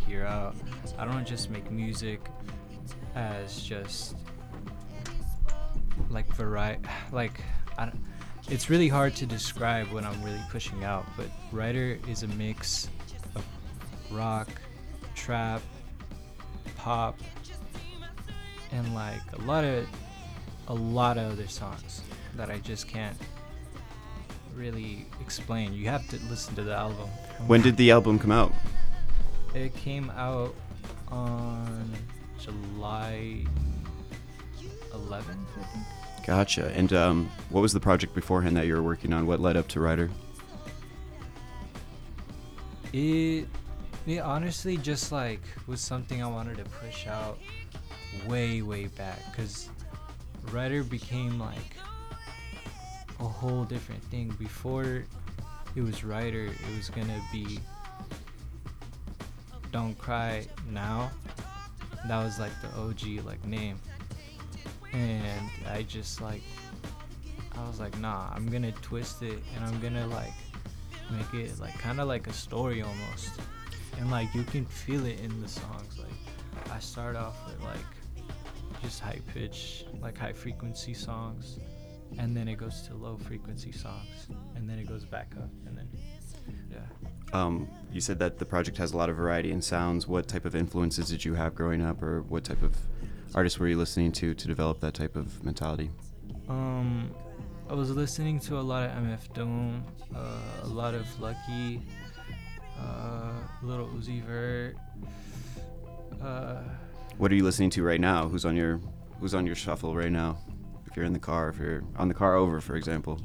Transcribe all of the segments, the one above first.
hear out. I don't just make music as just like variety. Like I don't, it's really hard to describe what I'm really pushing out. But Writer is a mix of rock, trap, pop, and like a lot of other songs that I just can't really explain. You have to listen to the album. When did the album come out? It came out on July 11th, I think. Gotcha. And what was the project beforehand that you were working on? What led up to Writer? It honestly just like was something I wanted to push out way back, because Writer became like a whole different thing. Before it was Writer, it was gonna be Don't Cry Now. That was like the OG like name, and I was like, nah, I'm gonna twist it and I'm gonna like make it like kind of like a story almost, and like you can feel it in the songs. Like I start off with like just high pitch, like high frequency songs, and then it goes to low frequency songs, and then it goes back up, and then You said that the project has a lot of variety in sounds. What type of influences did you have growing up, or what type of artists were you listening to develop that type of mentality? I was listening to a lot of MF Doom, a lot of Lucky, Little Uzi Vert. What are you listening to right now? Who's on your shuffle right now? If you're in the car, if you're on the car over, for example.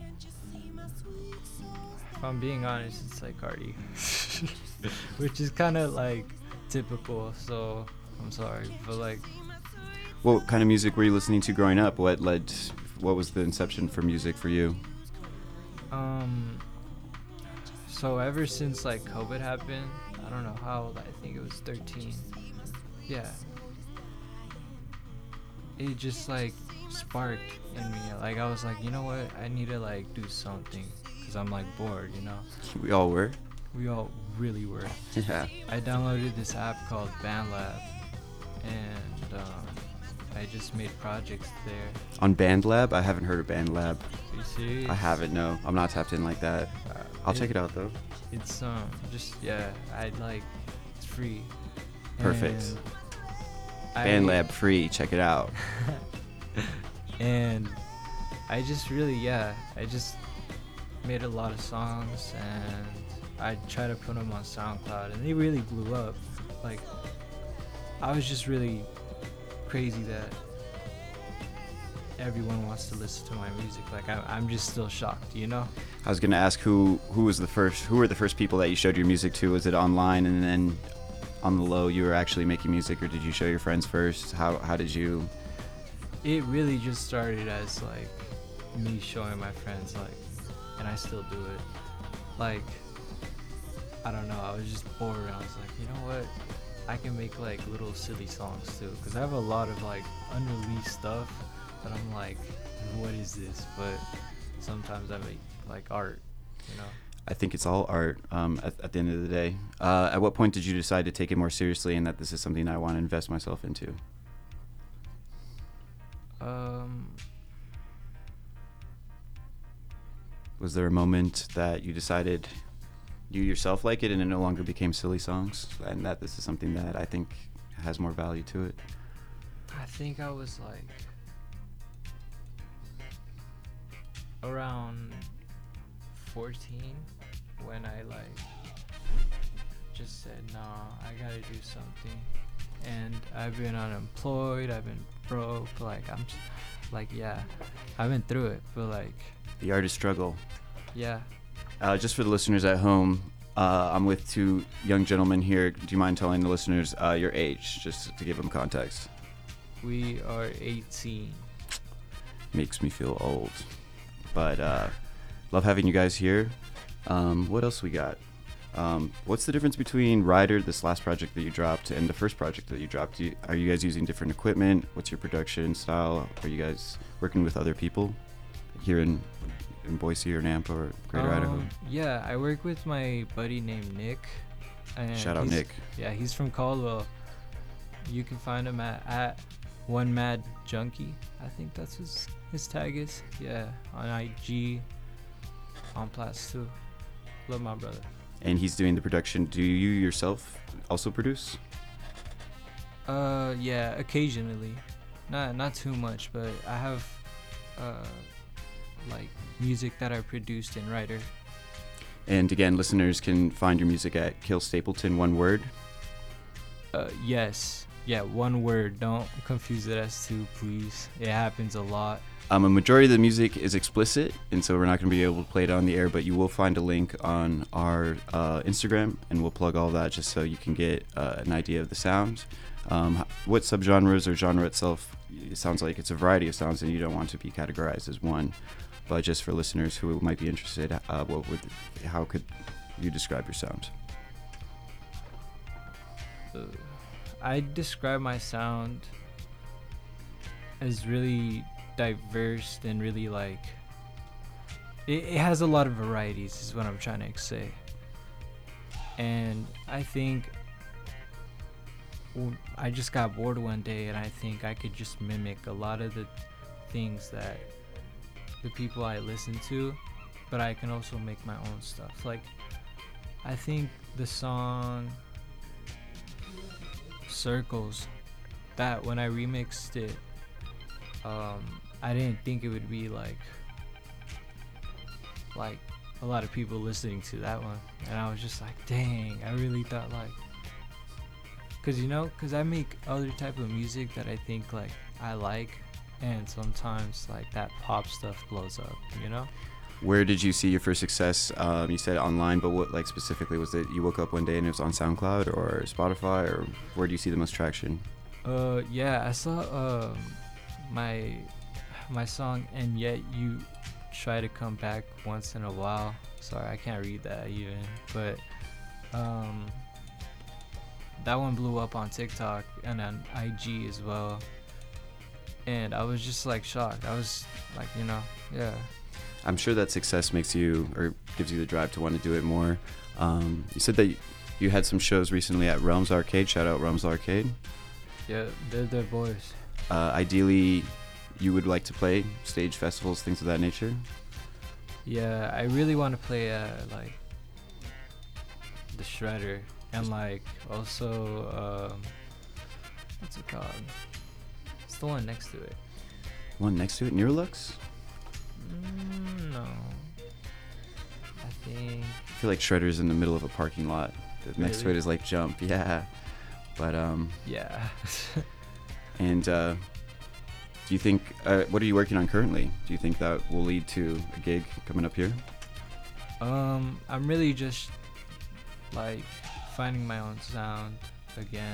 If I'm being honest, it's like Cardi, which is kind of like typical. So I'm sorry, but like. What kind of music were you listening to growing up? What was the inception for music for you? So ever since like COVID happened, I don't know how old, I think it was 13. Yeah. It just like sparked in me. Like I was like, you know what? I need to like do something, because I'm like bored, you know? We all were. We all really were. Yeah. I downloaded this app called BandLab, and I just made projects there. On BandLab? I haven't heard of BandLab. Are you serious? I haven't, no. I'm not tapped in like that. I'll check it out though. It's just I'd like, it's free. Perfect. And BandLab free, check it out. And I just really I just made a lot of songs, and I tried to put them on SoundCloud, and they really blew up. Like I was just really crazy that everyone wants to listen to my music. Like I'm just still shocked, you know? I was gonna ask who were the first people that you showed your music to? Was it online, and then on the low you were actually making music, or did you show your friends first? How did you? It really just started as like me showing my friends, like, and I still do it. Like I don't know, I was just bored, and I was like, you know what? I can make like little silly songs too, because I have a lot of like unreleased stuff that I'm like, what is this? But sometimes I make like art, you know? I think it's all art at the end of the day. At what point did you decide to take it more seriously, and that this is something I want to invest myself into? Was there a moment that you decided you yourself like it and it no longer became silly songs, and that this is something that I think has more value to it? I think I was like around 14 when I like just said, nah, I gotta do something. And I've been unemployed, I've been broke, like I'm like, I've been through it, but like The artist struggle. Yeah. Just for the listeners at home, I'm with two young gentlemen here. Do you mind telling the listeners your age, just to give them context? We are 18. Makes me feel old. But love having you guys here. What else we got? What's the difference between Rider, this last project that you dropped, and the first project that you dropped? Are you guys using different equipment? What's your production style? Are you guys working with other people here in Boise or Nampa or Greater Idaho? Yeah, I work with my buddy named Nick, And Shout out Nick. Yeah, he's from Caldwell. You can find him at One Mad Junkie. I think that's his tag is. Yeah, on IG, on Plats too. Love my brother. And he's doing the production. Do you yourself also produce? Yeah, occasionally. Not too much, but I have like music that I produced in Writer. And again, listeners can find your music at Kill Stapleton, one word. Yes. Yeah, one word. Don't confuse it as two, please. It happens a lot. A majority of the music is explicit, and so we're not going to be able to play it on the air, but you will find a link on our Instagram, and we'll plug all that just so you can get an idea of the sound. What subgenres or genre itself, it sounds like it's a variety of sounds, and you don't want to be categorized as one. But just for listeners who might be interested, how could you describe your sound? I describe my sound as really diverse and really like it has a lot of varieties is what I'm trying to say. And I think I just got bored one day and I think I could just mimic a lot of the things that the people I listen to, but I can also make my own stuff. Like I think the song Circles, that when I remixed it, I didn't think it would be like a lot of people listening to that one, and I was just like, dang, I really thought like, cause I make other type of music that I think like I like, and sometimes like that pop stuff blows up, you know. Where did you see your first success? You said online, but what like specifically was it? You woke up one day and it was on SoundCloud or Spotify, or where do you see the most traction? Yeah, I saw my song And Yet You Try to Come Back Once in a While. Sorry, I can't read that even, but that one blew up on TikTok and on IG as well. And I was just like shocked. I was like, yeah. I'm sure that success makes you or gives you the drive to want to do it more. You said that you had some shows recently at Realms Arcade. Shout out Realms Arcade. Yeah, they're boys. Ideally, you would like to play stage festivals, things of that nature? Yeah, I really want to play like the Shredder and like also what's it called? It's the one next to it. One next to it, Neurolux? No. I think. I feel like Shredder's in the middle of a parking lot. The next to Really? it is like Jump, yeah. But Yeah. and do you think what are you working on currently? Do you think that will lead to a gig coming up here? I'm really just like finding my own sound again.